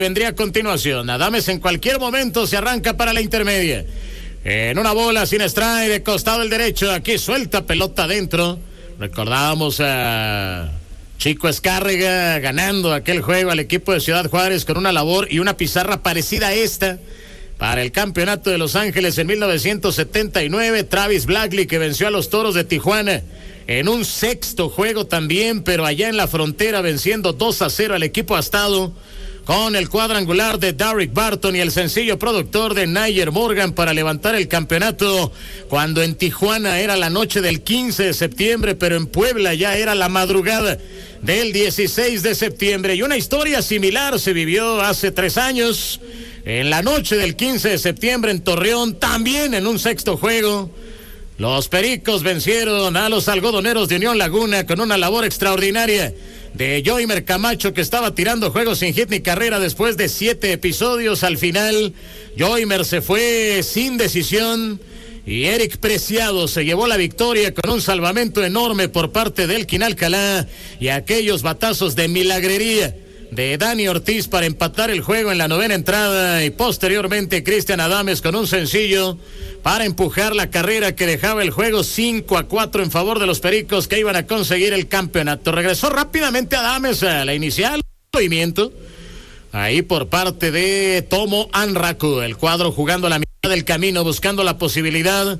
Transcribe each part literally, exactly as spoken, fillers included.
vendría a continuación. Adames en cualquier momento se arranca para la intermedia. En una bola sin strike de costado el derecho. Aquí suelta pelota adentro. Recordábamos a Chico Escárrega ganando aquel juego al equipo de Ciudad Juárez con una labor y una pizarra parecida a esta para el campeonato de Los Ángeles en mil novecientos setenta y nueve. Travis Blackley, que venció a los Toros de Tijuana en un sexto juego también, pero allá en la frontera, venciendo dos a cero al equipo astado con el cuadrangular de Derek Barton y el sencillo productor de Nayer Morgan para levantar el campeonato, cuando en Tijuana era la noche del quince de septiembre, pero en Puebla ya era la madrugada del dieciséis de septiembre. Y una historia similar se vivió hace tres años, en la noche del quince de septiembre en Torreón, también en un sexto juego. Los Pericos vencieron a los Algodoneros de Unión Laguna con una labor extraordinaria de Joymer Camacho, que estaba tirando juegos sin hit ni carrera después de siete episodios. Al final, Joymer se fue sin decisión y Eric Preciado se llevó la victoria con un salvamento enorme por parte de Elkin Alcalá y aquellos batazos de milagrería de Dani Ortiz para empatar el juego en la novena entrada, y posteriormente Cristian Adames con un sencillo para empujar la carrera que dejaba el juego cinco a cuatro en favor de los Pericos, que iban a conseguir el campeonato. Regresó rápidamente Adames a la inicial, movimiento ahí por parte de Tomo Anraku, el cuadro jugando a la mitad del camino, buscando la posibilidad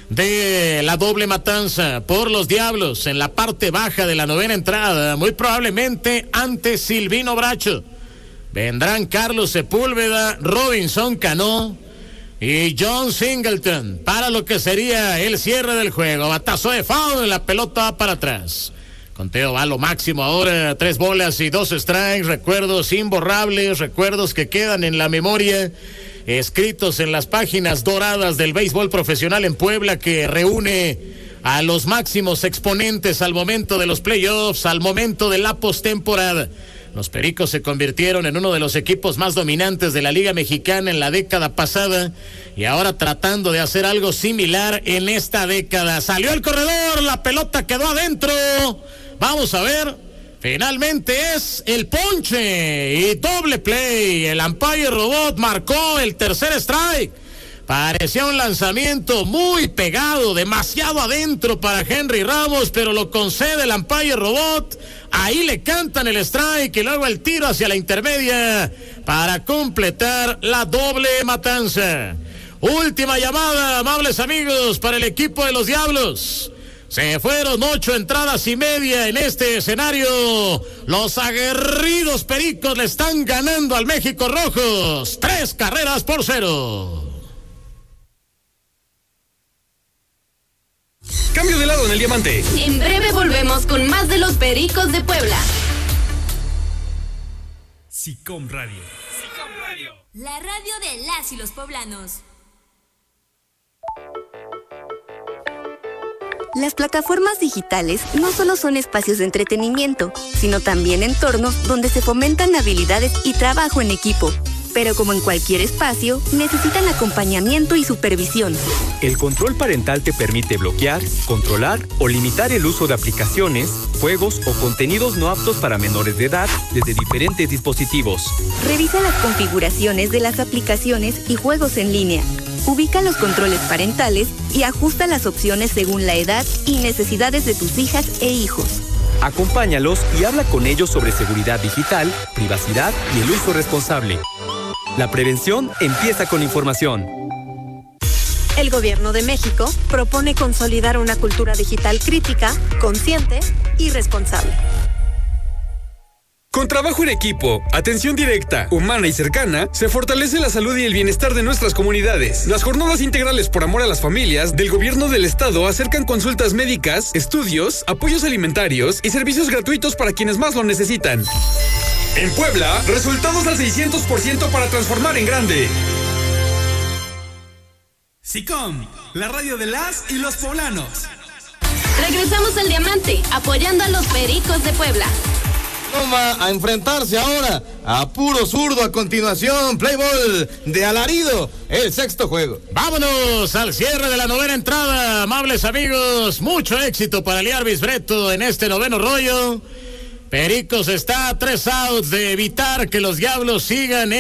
de la doble matanza por los Diablos en la parte baja de la novena entrada, muy probablemente ante Silvino Bracho. Vendrán Carlos Sepúlveda, Robinson Cano y John Singleton para lo que sería el cierre del juego. Batazo de foul, la pelota va para atrás. Conteo va a lo máximo ahora, tres bolas y dos strikes, recuerdos imborrables, recuerdos que quedan en la memoria, escritos en las páginas doradas del béisbol profesional en Puebla, que reúne a los máximos exponentes al momento de los playoffs, al momento de la postemporada. Los Pericos se convirtieron en uno de los equipos más dominantes de la Liga Mexicana en la década pasada y ahora tratando de hacer algo similar en esta década. Salió el corredor, la pelota quedó adentro. Vamos a ver, finalmente es el ponche y doble play. El umpire robot marcó el tercer strike. Parecía un lanzamiento muy pegado, demasiado adentro para Henry Ramos, pero lo concede el umpire robot. Ahí le cantan el strike y luego el tiro hacia la intermedia para completar la doble matanza. Última llamada, amables amigos, para el equipo de los Diablos. Se fueron ocho entradas y media en este escenario. Los aguerridos Pericos le están ganando al México Rojos. Tres carreras por cero. Cambio de lado en el diamante. En breve volvemos con más de los Pericos de Puebla. SICOM Radio. SICOM Radio. La radio de las y los poblanos. Las plataformas digitales no solo son espacios de entretenimiento, sino también entornos donde se fomentan habilidades y trabajo en equipo. Pero como en cualquier espacio, necesitan acompañamiento y supervisión. El control parental te permite bloquear, controlar o limitar el uso de aplicaciones, juegos o contenidos no aptos para menores de edad desde diferentes dispositivos. Revisa las configuraciones de las aplicaciones y juegos en línea. Ubica los controles parentales y ajusta las opciones según la edad y necesidades de tus hijas e hijos. Acompáñalos y habla con ellos sobre seguridad digital, privacidad y el uso responsable. La prevención empieza con información. El Gobierno de México propone consolidar una cultura digital crítica, consciente y responsable. Con trabajo en equipo, atención directa, humana y cercana, se fortalece la salud y el bienestar de nuestras comunidades. Las jornadas integrales por amor a las familias del Gobierno del Estado acercan consultas médicas, estudios, apoyos alimentarios y servicios gratuitos para quienes más lo necesitan. En Puebla, resultados al seiscientos por ciento para transformar en grande. SICOM, la radio de las y los poblanos. Regresamos al diamante, apoyando a los Pericos de Puebla. Toma a enfrentarse ahora a puro zurdo. A continuación, play ball de alarido, el sexto juego. Vámonos al cierre de la novena entrada, amables amigos. Mucho éxito para Liarbis Breto en este noveno rollo. Pericos está a tres outs de evitar que los Diablos sigan